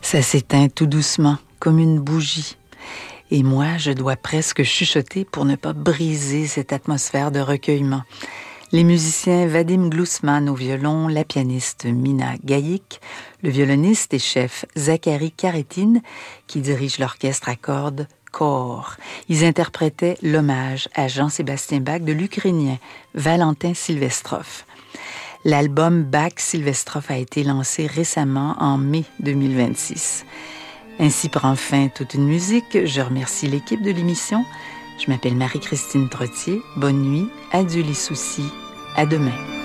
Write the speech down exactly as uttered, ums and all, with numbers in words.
Ça s'éteint tout doucement, comme une bougie. Et moi, je dois presque chuchoter pour ne pas briser cette atmosphère de recueillement. Les musiciens Vadim Gloussman au violon, la pianiste Mina Gaïk, le violoniste et chef Zachary Karetine, qui dirige l'orchestre à cordes Kor. Ils interprétaient l'hommage à Jean-Sébastien Bach de l'Ukrainien Valentin Silvestrov. L'album Bach-Silvestrov a été lancé récemment en mai deux mille vingt-six. Ainsi prend fin toute une musique. Je remercie l'équipe de l'émission. Je m'appelle Marie-Christine Trottier. Bonne nuit, adieu les soucis, à demain.